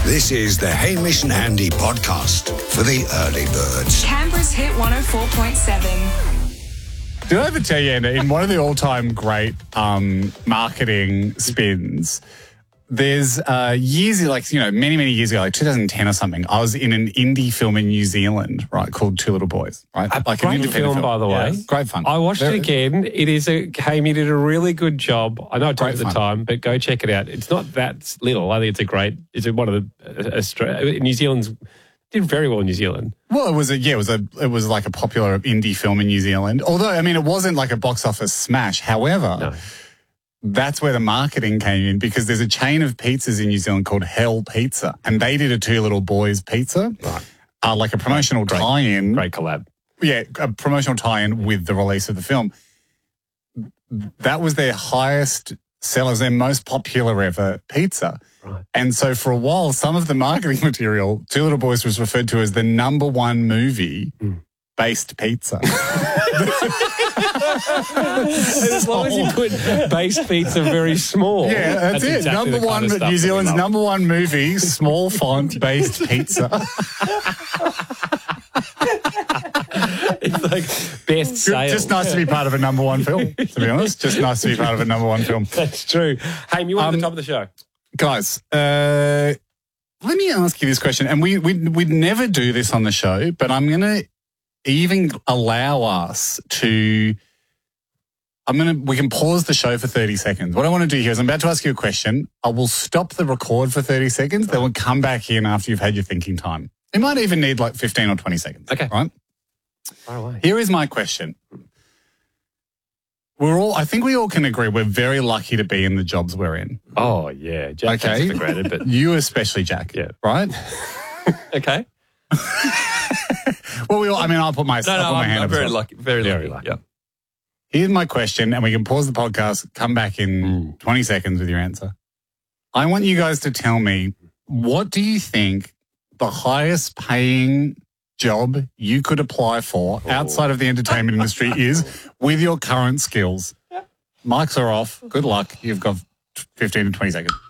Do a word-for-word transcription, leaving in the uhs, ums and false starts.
This is the Hamish and Andy podcast for the early birds. Canberra's Hit one oh four point seven. Did I ever tell you, Anna, in one of the all-time great um, marketing spins, there's uh, years, like, you know, many, many years ago, like two thousand ten or something, I was in an indie film in New Zealand, right, called Two Little Boys, right? A like great an independent film, by the way. Yeah, great fun. I watched Very, it again. It is a, Amy did a really good job. I know it took Great at the fun. time, but go check it out. It's not that little. I think it's a great, it's one of the, uh, Australia, New Zealand's, did very well in New Zealand. Well, it was a, yeah, it was a, it was like a popular indie film in New Zealand. Although, I mean, it wasn't like a box office smash. However, No. that's where the marketing came in, because there's a chain of pizzas in New Zealand called Hell Pizza, and they did a Two Little Boys pizza, Right. uh, like a promotional Great. tie-in. Great collab. Yeah, a promotional tie-in with the release of the film. That was their highest sellers, their most popular ever pizza. Right. And so for a while, some of the marketing material, Two Little Boys was referred to as the number one movie Mm. based pizza. As long as you put base pizza very small. Yeah, that's, it. exactly number the one, kind of stuff New that we Zealand's love. number one movie, small font based pizza. It's like best sales. Just nice to be part of a number one film, to be honest. Just nice to be part of a number one film. That's true. Hey, you want Um, the top of the show? Guys, uh, let me ask you this question. And we, we, we'd never do this on the show, but I'm going to even allow us to, I'm going to, we can pause the show for thirty seconds. What I want to do here is I'm about to ask you a question. I will stop the record for thirty seconds. Then we'll come back in after you've had your thinking time. It might even need like fifteen or twenty seconds. Okay. Right? Far away. Here is my question. We're all, I think we all can agree we're very lucky to be in the jobs we're in. Oh, yeah. Jack takes Okay. it for granted, but You especially, Jack. Yeah. Right? okay. Well, we all, I mean, I'll put my, No, I'll no, put my I'm, hand I'm up. very as well. lucky. Very, Very lucky. lucky. Yeah. Here's my question, and we can pause the podcast, come back in Mm. twenty seconds with your answer. I want you guys to tell me, what do you think the highest paying job you could apply for outside of the entertainment industry is with your current skills? Mics are off. Good luck. You've got fifteen to twenty seconds.